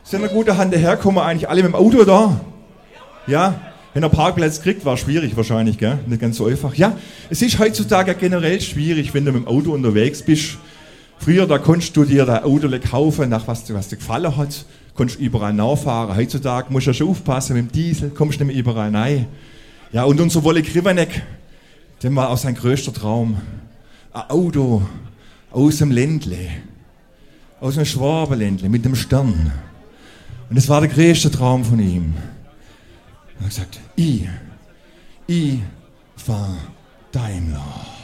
Sind eine gute Hand daherkommen, eigentlich alle mit dem Auto da? Ja? Wenn er Parkplatz kriegt, war schwierig wahrscheinlich, gell? Nicht ganz so einfach. Ja, es ist heutzutage generell schwierig, wenn du mit dem Auto unterwegs bist. Früher, da konntest du dir das Auto kaufen, nach was dir gefallen hat. Konntest überall nachfahren. Heutzutage musst du ja schon aufpassen, mit dem Diesel kommst du nicht mehr überall rein. Ja, und unser Wolle Krivanek, der war auch sein größter Traum. Ein Auto aus dem Ländle, aus dem Schwabenländle mit dem Stern. Und das war der größte Traum von ihm. Er hat gesagt, ich fahr Daimler.